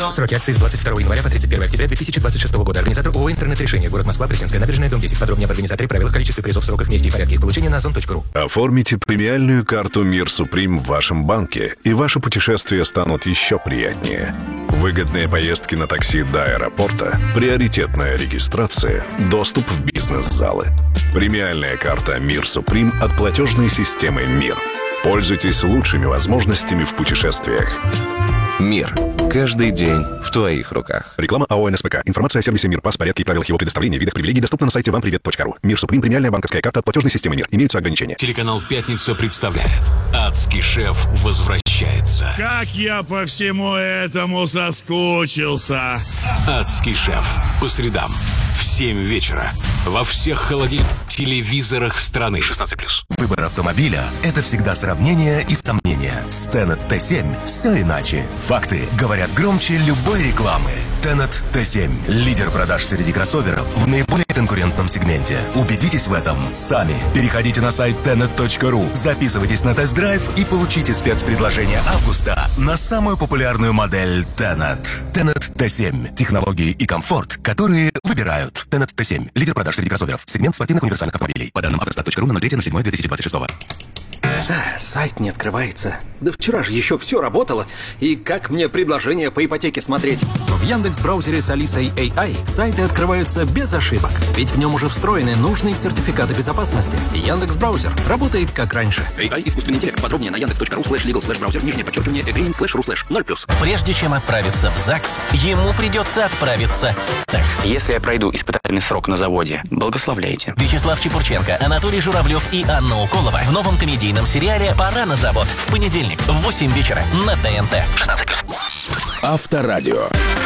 Сроки акции с 22 января по 31 октября 2026 года. Организатор ООО «Интернет-решение». Город Москва, Пресненская набережная, дом 10. Подробнее об организаторе, правилах, количестве призов, сроках, месте и порядке их получения на ozon.ru. Оформите премиальную карту «Мир Суприм» в вашем банке, и ваши путешествия станут еще приятнее. Выгодные поездки на такси до аэропорта, приоритетная регистрация, доступ в бизнес-залы. Премиальная карта «Мир Суприм» от платежной системы «Мир». Пользуйтесь лучшими возможностями в путешествиях. Мир. Каждый день в твоих руках. Реклама АО «НСПК». Информация о сервисе «Мир», порядке и правилах его предоставления, видах привилегий доступна на сайте вампривет.ру. «Мир Суприм» — премиальная банковская карта от платежной системы «Мир». Имеются ограничения. Телеканал «Пятница» представляет: Адский шеф возвращается. Как я по всему этому соскучился. Адский шеф. По средам в 7 вечера. Во всех холодильных телевизорах страны. 16+. Выбор автомобиля – это всегда сравнение и сомнения. С Tenet T7 все иначе. Факты говорят громче любой рекламы. Tenet T7 – лидер продаж среди кроссоверов в наиболее конкурентном сегменте. Убедитесь в этом сами. Переходите на сайт tenet.ru, записывайтесь на тест-драйв и получите спецпредложение августа на самую популярную модель Tenet. Tenet T7 – технологии и комфорт, которые выбирают. Tenet T7 – лидер продаж среди кроссоверов. Сегмент спортивных универсальных автомобилей. По данным автостат.ру на 03.07.2026. Сайт не открывается. Да вчера же еще все работало. И как мне предложение по ипотеке смотреть? В Яндекс.Браузере с Алисой AI сайты открываются без ошибок. Ведь в нем уже встроены нужные сертификаты безопасности. Яндекс.Браузер работает как раньше. AI — искусственный интеллект. Подробнее на yandex.ru/legal/браузер, _agreement//0+. Прежде чем отправиться в ЗАГС, ему придется отправиться в цех. Если я пройду испытательный срок на заводе, благословляйте. Вячеслав Чепурченко, Анатолий Журавлев и Анна Уколова в новом комедийном сериале «Пора на завод» в понедельник в 8 вечера на ТНТ. 16+. Авторадио.